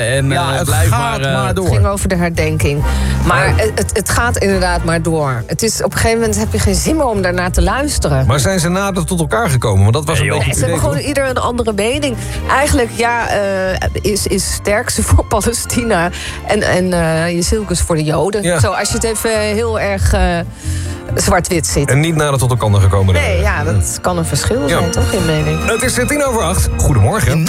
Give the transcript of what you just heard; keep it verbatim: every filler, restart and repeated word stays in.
En ja, uh, het blijf gaat maar, uh, maar door. Het ging over de herdenking. Maar Oh. het, het gaat inderdaad maar door. Het is, op een gegeven moment heb je geen zin meer om daarnaar te luisteren. Maar zijn ze nader tot elkaar gekomen? Want dat was een Nee, beetje Nee, het ze hebben idee, gewoon ieder een andere mening. Eigenlijk, ja, uh, is, is sterkste voor Palestina en, en uh, Jezilkus voor de Joden. Ja. Zo, als je het even heel erg uh, zwart-wit ziet. En niet nader tot elkaar gekomen. Nee, ja, dat kan een verschil zijn, Ja. toch, in mening? Het is tien over acht. Goedemorgen.